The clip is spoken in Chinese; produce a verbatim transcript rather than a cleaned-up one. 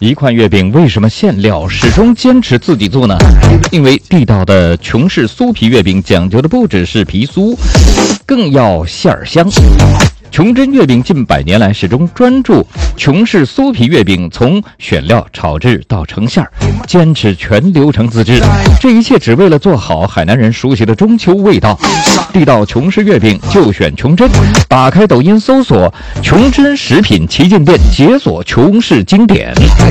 一块月饼为什么馅料始终坚持自己做呢？因为地道的琼氏酥皮月饼讲究的不只是皮酥，更要馅儿香。琼珍月饼近百年来始终专注琼氏酥皮月饼，从选料、炒制到成馅儿，坚持全流程自制。这一切只为了做好海南人熟悉的中秋味道。地道琼氏月饼就选琼珍，打开抖音搜索琼珍食品旗舰店，解锁琼氏经典。